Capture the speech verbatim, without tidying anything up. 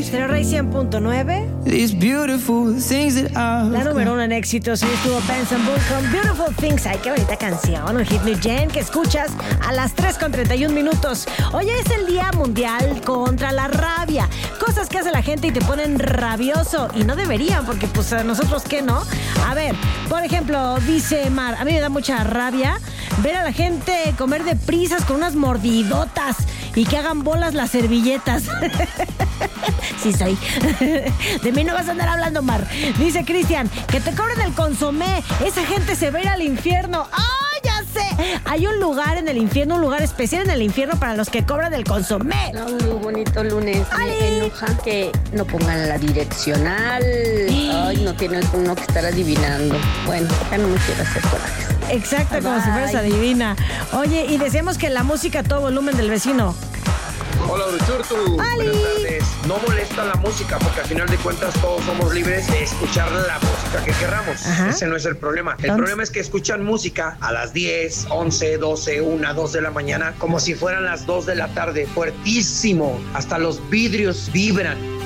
Stereo Rey cien punto nueve. These beautiful things that I... La número uno en éxitos. Y estuvo Benson Boone con Beautiful Things. Ay, qué bonita canción. Un hit New Gen que escuchas a las tres con treinta y un minutos. Hoy es el Día Mundial contra la Rabia. Cosas que hace la gente y te ponen rabioso. Y no deberían, porque pues a nosotros qué, ¿no? A ver, por ejemplo, dice Mar, a mí me da mucha rabia ver a la gente comer deprisas con unas mordidotas y que hagan bolas las servilletas. Sí soy. De mí no vas a andar hablando, Mar. Dice Cristian, que te cobren el consomé. Esa gente se va a ir al infierno. ¡Ah, oh, ya sé! Hay un lugar en el infierno, un lugar especial en el infierno para los que cobran el consomé. No, muy bonito lunes. ¡Ay! Me enoja que no pongan la direccional. Ay, no tiene uno que estar adivinando. Bueno, ya no me quiero hacer corajes. Exacto, Bye. como si fueras adivina. Oye, y decíamos que la música a todo volumen del vecino. Hola, Bruchurtu. Buenas tardes. No molesta la música porque al final de cuentas todos somos libres de escuchar la música que querramos. Ajá. Ese no es el problema. El Entonces... problema es que escuchan música a las diez, once, doce, una, dos de la mañana como si fueran las dos de la tarde. Fuertísimo. Hasta los vidrios vibran.